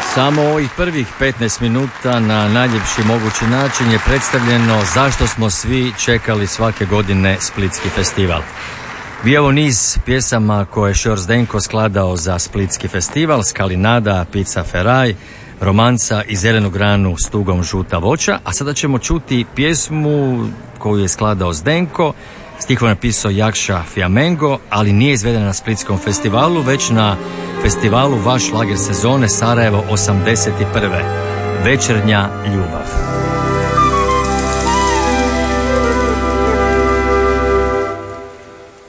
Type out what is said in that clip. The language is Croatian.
Samo ovih prvih 15 minuta na najljepši mogući način je predstavljeno zašto smo svi čekali svake godine Splitski festival. Bio je ovo niz pjesama koje je Šor Zdenko skladao za Splitski festival, Skalinada, Pizza Ferraj, Romanca i Zelenu granu s tugom žuta voća, a sada ćemo čuti pjesmu koju je skladao Zdenko. Stih je napisao Jakša Fiamengo, ali nije izvedena na Splitskom festivalu, već na festivalu Vaš šlager sezone Sarajevo 81. Večernja ljubav.